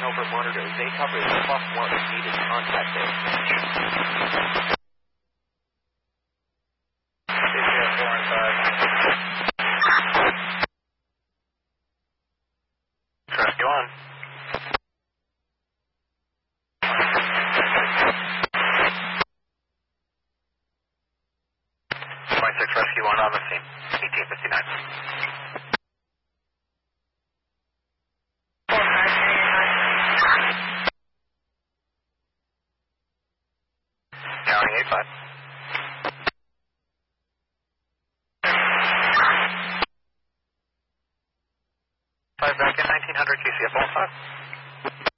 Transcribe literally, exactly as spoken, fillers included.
over monitor. They cover is plus one. Needed contact there. four and five. Rescue on. twenty-six Rescue one on the scene. eighteen fifty-nine. Counting eight five. Five back in nineteen hundred Q C F all five.